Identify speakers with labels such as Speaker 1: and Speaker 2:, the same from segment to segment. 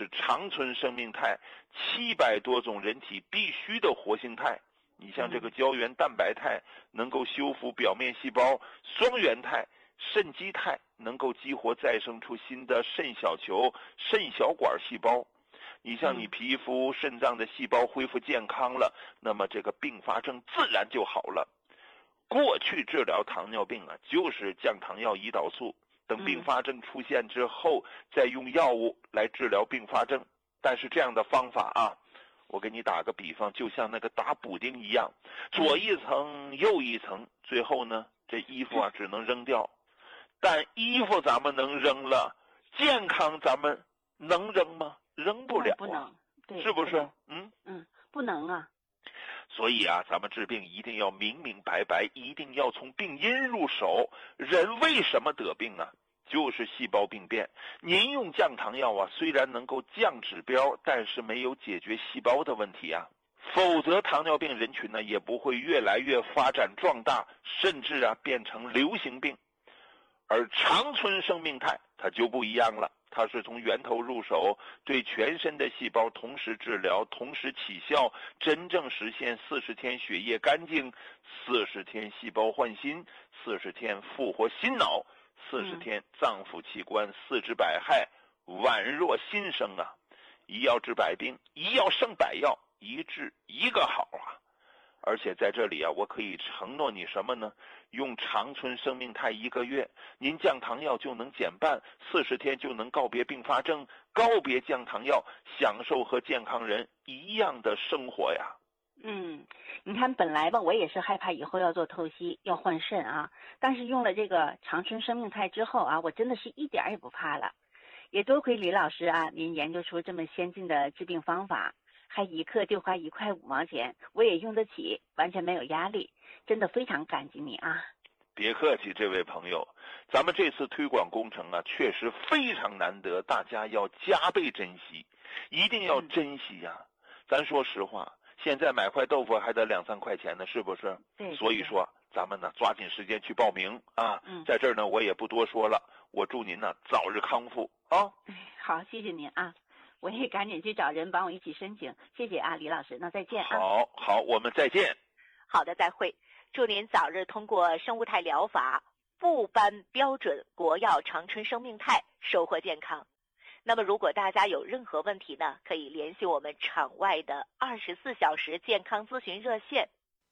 Speaker 1: 就是长存生命肽700多种人体必须的活性肽。你像这个胶原蛋白肽能够修复表面细胞，双原肽、肾基肽能够激活再生出新的肾小球、肾小管细胞。你像你皮肤、肾脏的细胞恢复健康了，那么这个并发症自然就好了。过去治疗糖尿病啊，就是降糖药、胰岛素，等并发症出现之后，再用药物来治疗并发症。但是这样的方法啊，我给你打个比方，就像那个打补丁一样，左一层右一层，最后呢，这衣服啊只能扔掉。但衣服咱们能扔了，健康咱们能扔吗？扔不了啊，
Speaker 2: 不能，对，
Speaker 1: 是不是？
Speaker 2: 不能啊。
Speaker 1: 所以啊，咱们治病一定要明明白白，一定要从病因入手。人为什么得病啊？就是细胞病变。您用降糖药啊，虽然能够降指标，但是没有解决细胞的问题啊。否则糖尿病人群呢，也不会越来越发展壮大，甚至啊变成流行病。而长存生命肽它就不一样了，它是从源头入手，对全身的细胞同时治疗，同时起效，真正实现40天血液干净，40天细胞换新，40天复活心脑，40天脏腑器官四肢百骸宛若新生啊！一药治百病，一药胜百药，一治一个好啊！而且在这里啊，我可以承诺你什么呢？用长存生命肽1个月，您降糖药就能减半，40天就能告别并发症，告别降糖药，享受和健康人一样的生活呀。
Speaker 2: 你看本来吧，我也是害怕以后要做透析，要换肾啊，但是用了这个长存生命肽之后啊，我真的是一点也不怕了。也多亏李老师啊，您研究出这么先进的治病方法，还1克就花1块5毛钱，我也用得起，完全没有压力，真的非常感激你啊！
Speaker 1: 别客气，这位朋友，咱们这次推广工程啊，确实非常难得，大家要加倍珍惜，一定要珍惜呀。咱说实话，现在买块豆腐还得2-3块钱呢，是不是？
Speaker 2: 对。
Speaker 1: 所以说，咱们呢抓紧时间去报名啊。在这儿呢，我也不多说了，我祝您呢早日康复啊。
Speaker 2: 好，谢谢您啊。我也赶紧去找人帮我一起申请，谢谢啊，李老师，那再见啊。
Speaker 1: 好，我们再见。
Speaker 3: 好的，再会。祝您早日通过生物肽疗法，部颁标准国药长春生命肽，收获健康。那么如果大家有任何问题呢，可以联系我们场外的24小时健康咨询热线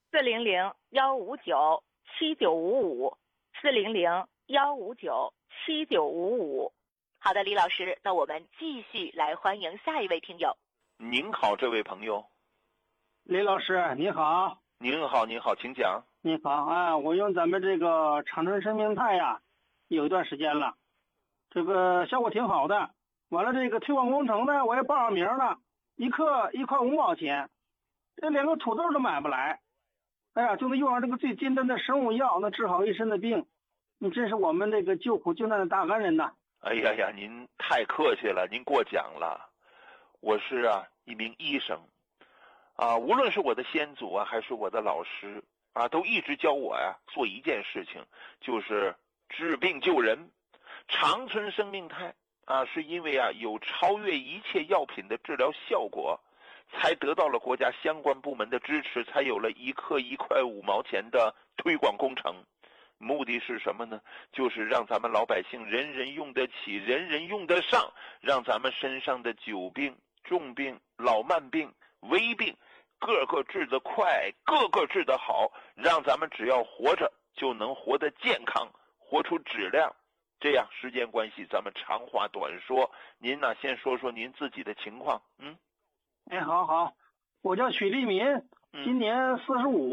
Speaker 3: 400-159-7955，400-159-7955。好的，李老师，那我们继续来欢迎下一位听友。
Speaker 1: 您好，这位朋友。
Speaker 4: 李老师，你好。
Speaker 1: 您好，请讲。
Speaker 4: 你好啊，我用咱们这个长春生命肽呀，有一段时间了，这个效果挺好的。完了，这个推广工程呢，我也报上名了，1克1块5毛钱，这连个土豆都买不来。哎呀，就能用上这个最简单的生物药，能治好一身的病。你真是我们这个救苦救难的大恩人呐！
Speaker 1: 哎呀，您太客气了，您过奖了。我是一名医生无论是我的先祖还是我的老师都一直教我做一件事情，就是治病救人。长存生命肽是因为有超越一切药品的治疗效果，才得到了国家相关部门的支持，才有了1克1块5毛钱的推广工程。目的是什么呢？就是让咱们老百姓人人用得起，人人用得上，让咱们身上的久病、重病、老慢病、危病个个治得快，个个治得好，让咱们只要活着就能活得健康，活出质量。这样时间关系，咱们长话短说，您呢先说说您自己的情况。
Speaker 4: 好，我叫许立民，今年45。